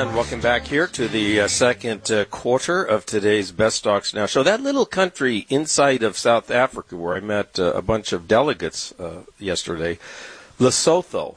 And welcome back here to the second quarter of today's Best Stocks Now show. That little country inside of South Africa where I met a bunch of delegates yesterday, Lesotho.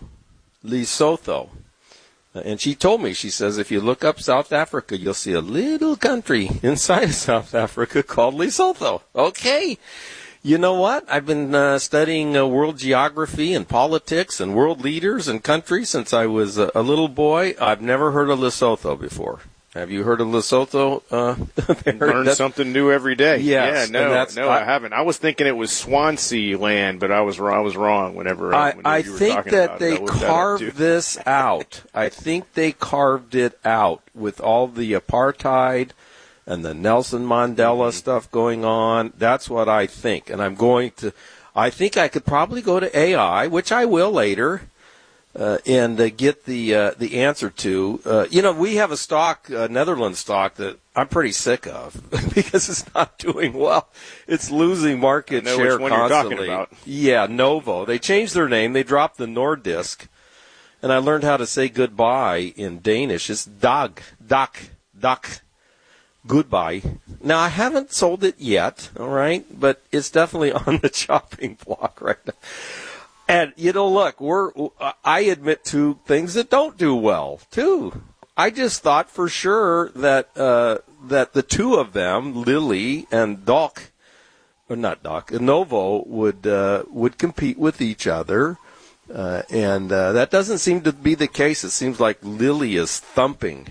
And she told me, she says, if you look up South Africa, you'll see a little country inside of South Africa called Lesotho. Okay. You know what? I've been studying world geography and politics and world leaders and countries since I was a little boy. I've never heard of Lesotho before. Have you heard of Lesotho? Learn something new every day. Yes, yeah, I haven't. I was thinking it was Swansea land, but I was wrong whenever you were talking about it. I think that they carved this out. I think they carved it out with all the apartheid and the Nelson Mandela stuff going on. That's what I think. And I think I could probably go to AI, which I will later, and get the answer to. We have a stock, Netherlands stock, that I'm pretty sick of because it's not doing well. It's losing market share which one constantly. You're talking about. Yeah, Novo. They changed their name. They dropped the Nordisk. And I learned how to say goodbye in Danish. It's dag, goodbye. Now, I haven't sold it yet, all right, but it's definitely on the chopping block right now. And, look, I admit to things that don't do well, too. I just thought for sure that the two of them, Lilly and Novo, would compete with each other. And that doesn't seem to be the case. It seems like Lilly is thumping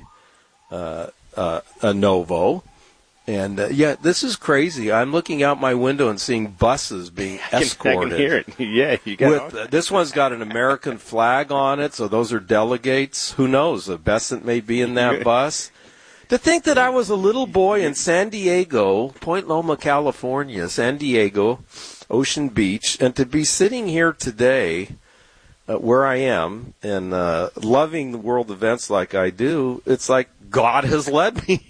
a Novo. And, this is crazy. I'm looking out my window and seeing buses being escorted. I can hear it. Yeah, you got this one's got an American flag on it, so those are delegates. Who knows? A Besant may be in that bus. To think that I was a little boy in San Diego, Point Loma, California, San Diego, Ocean Beach, and to be sitting here today where I am and loving the world events like I do, it's like God has led me.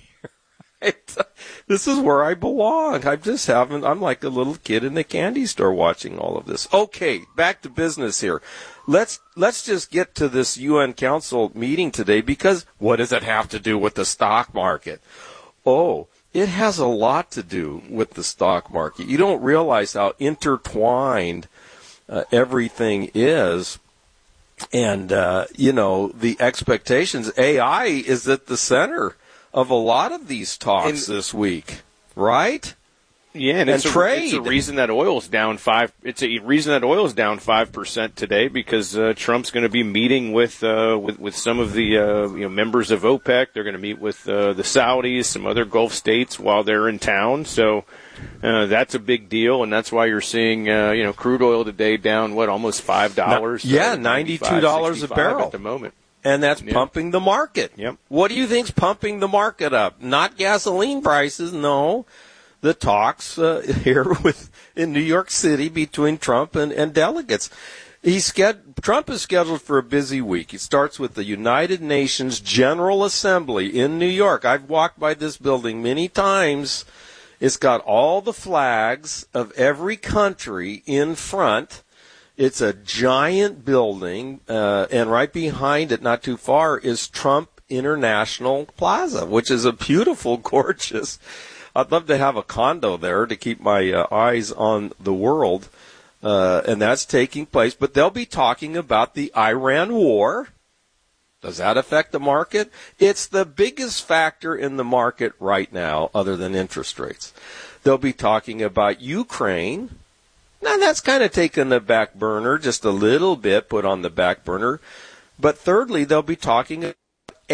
This is where I belong. I'm like a little kid in the candy store watching all of this. Okay, back to business here. Let's just get to this UN Council meeting today, because what does it have to do with the stock market? Oh, it has a lot to do with the stock market. You don't realize how intertwined everything is. And, the expectations. AI is at the center of a lot of these talks this week, right? Yeah, and it's a reason that oil's down 5%. It's a reason that oil's down 5% today, because Trump's going to be meeting with some of the members of OPEC. They're going to meet with the Saudis, some other Gulf states while they're in town. So that's a big deal, and that's why you're seeing crude oil today down almost $5. Yeah, $92 a barrel at the moment. And that's pumping the market. Yep. What do you think's pumping the market up? Not gasoline prices, no. The talks here in New York City between Trump and delegates. Trump is scheduled for a busy week. It starts with the United Nations General Assembly in New York. I've walked by this building many times. It's got all the flags of every country in front. It's a giant building, and right behind it, not too far, is Trump International Plaza, which is a beautiful, gorgeous. I'd love to have a condo there to keep my eyes on the world, and that's taking place. But they'll be talking about the Iran war. Does that affect the market? It's the biggest factor in the market right now, other than interest rates. They'll be talking about Ukraine. Now, that's kind of taken the back burner, just a little bit put on the back burner. But thirdly, they'll be talking about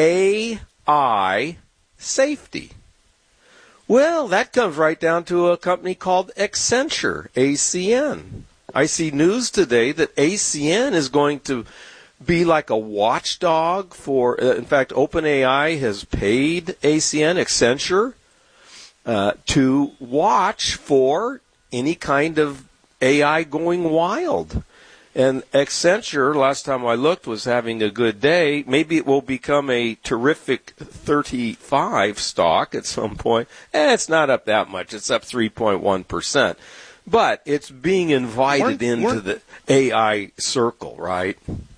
AI safety. Well, that comes right down to a company called Accenture, ACN. I see news today that ACN is going to be like a watchdog for, in fact, OpenAI has paid Accenture, to watch for any kind of AI going wild. And Accenture, last time I looked, was having a good day. Maybe it will become a terrific 35 stock at some point. It's not up that much. It's up 3.1%. But it's being invited into the AI circle, right?